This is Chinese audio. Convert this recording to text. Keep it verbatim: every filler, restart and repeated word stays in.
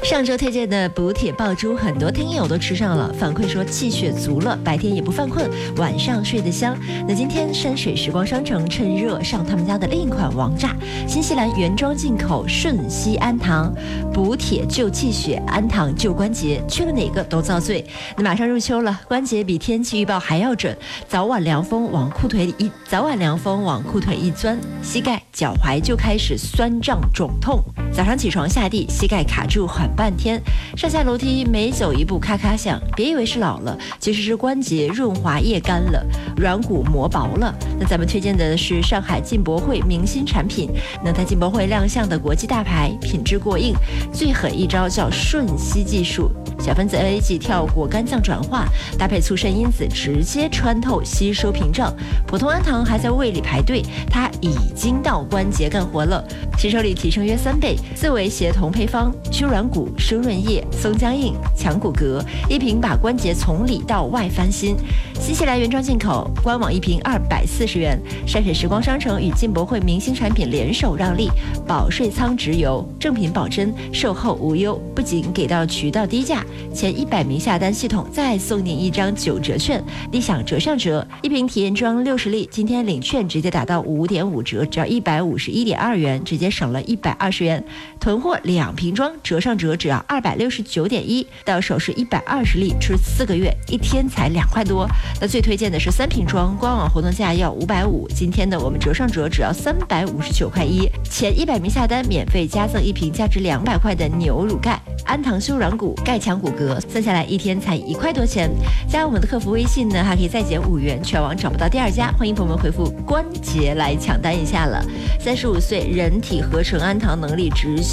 上周推荐的补铁爆珠，很多听友都吃上了，反馈说气血足了，白天也不犯困，晚上睡得香。那今天山水时光商城趁热上他们家的另一款王炸，新西兰原装进口顺熙安糖，补铁救气血，安糖救关节，缺了哪个都遭罪。那马上入秋了，关节比天气预报还要准，早晚凉风往裤腿里一早晚凉风往裤腿一钻，膝盖脚踝就开始酸胀肿痛。早上起床下地，膝盖卡住缓半天，上下楼梯每走一步咔咔响，别以为是老了，其实是关节润滑液干了，软骨磨薄了。那咱们推荐的是上海进博会明星产品，那在进博会亮相的国际大牌，品质过硬，最狠一招叫瞬吸技术，小分子 A A 剂跳过肝脏转化，搭配促渗因子直接穿透吸收屏障。普通安糖还在胃里排队，它已经到关节干活了，吸收力提升约三倍。四维协同配方，修软骨、生润液、松僵硬、强骨骼，一瓶把关节从里到外翻新。新西兰原装进口，官网一瓶二百四十元。山水时光商城与进博会明星产品联手让利，保税仓直邮，正品保真，售后无忧。不仅给到渠道低价，前一百名下单系统再送您一张九折券，立享折上折。一瓶体验装六十粒，今天领券直接打到五点五折，只要一百五十一点二元，直接省了一百二十元。囤货两瓶装折上折只要二百六十九点一，到手是一百二十粒，吃四个月，一天才两块多。那最推荐的是三瓶装，官网活动价要五百五，今天的我们折上折只要三百五十九块一，前一百名下单免费加赠一瓶价值两百块的牛乳钙，安糖修软骨，钙强骨骼，算下来一天才一块多钱。加我们的客服微信呢，还可以再减五元，全网找不到第二家。欢迎朋友们回复关节来抢单一下了。三十五岁，人体合成安糖能力直